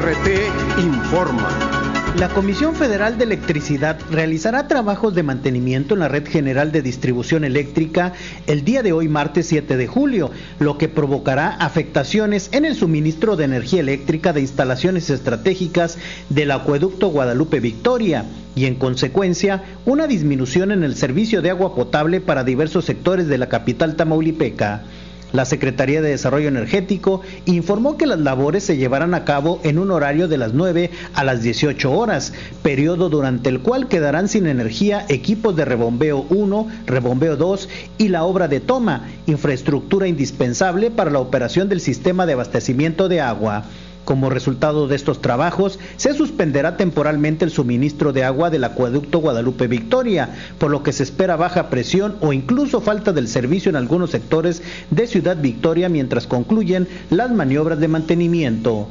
XR informa. La Comisión Federal de Electricidad realizará trabajos de mantenimiento en la Red General de Distribución Eléctrica el día de hoy, martes 7 de julio, lo que provocará afectaciones en el suministro de energía eléctrica de instalaciones estratégicas del acueducto Guadalupe Victoria y, en consecuencia, una disminución en el servicio de agua potable para diversos sectores de la capital tamaulipeca. La Secretaría de Desarrollo Energético informó que las labores se llevarán a cabo en un horario de las 9 a las 18 horas, periodo durante el cual quedarán sin energía equipos de rebombeo 1, rebombeo 2 y la obra de toma, infraestructura indispensable para la operación del sistema de abastecimiento de agua. Como resultado de estos trabajos, se suspenderá temporalmente el suministro de agua del acueducto Guadalupe Victoria, por lo que se espera baja presión o incluso falta del servicio en algunos sectores de Ciudad Victoria mientras concluyen las maniobras de mantenimiento.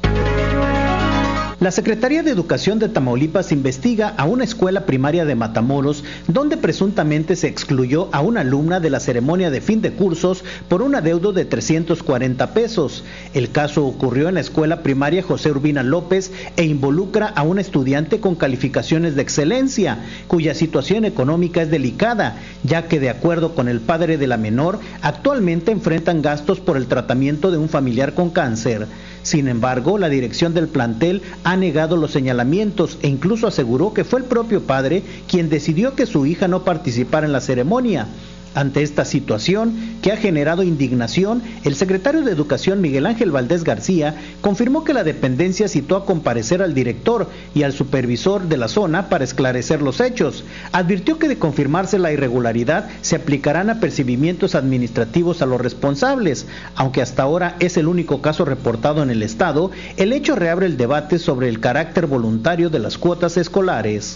La Secretaría de Educación de Tamaulipas investiga a una escuela primaria de Matamoros donde presuntamente se excluyó a una alumna de la ceremonia de fin de cursos por un adeudo de 340 pesos. El caso ocurrió en la escuela primaria José Urbina López e involucra a un estudiante con calificaciones de excelencia, cuya situación económica es delicada, ya que de acuerdo con el padre de la menor, actualmente enfrentan gastos por el tratamiento de un familiar con cáncer. Sin embargo, la dirección del plantel ha negado los señalamientos e incluso aseguró que fue el propio padre quien decidió que su hija no participara en la ceremonia. Ante esta situación, que ha generado indignación, el secretario de Educación, Miguel Ángel Valdés García, confirmó que la dependencia citó a comparecer al director y al supervisor de la zona para esclarecer los hechos. Advirtió que de confirmarse la irregularidad, se aplicarán apercibimientos administrativos a los responsables. Aunque hasta ahora es el único caso reportado en el estado, el hecho reabre el debate sobre el carácter voluntario de las cuotas escolares.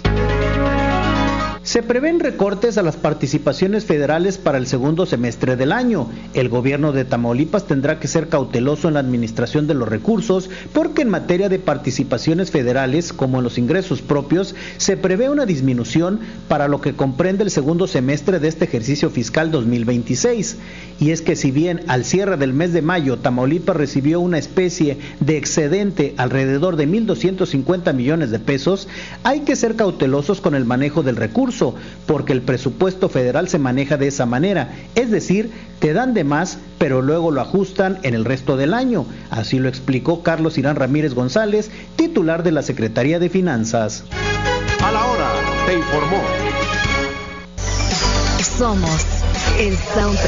Se prevén recortes a las participaciones federales para el segundo semestre del año. El gobierno de Tamaulipas tendrá que ser cauteloso en la administración de los recursos porque en materia de participaciones federales, como en los ingresos propios, se prevé una disminución para lo que comprende el segundo semestre de este ejercicio fiscal 2026. Y es que si bien al cierre del mes de mayo Tamaulipas recibió una especie de excedente alrededor de 1.250 millones de pesos, hay que ser cautelosos con el manejo del recurso, porque el presupuesto federal se maneja de esa manera, es decir, te dan de más, pero luego lo ajustan en el resto del año. Así lo explicó Carlos Irán Ramírez González, titular de la Secretaría de Finanzas. A la hora, te informó. Somos el soundtrack.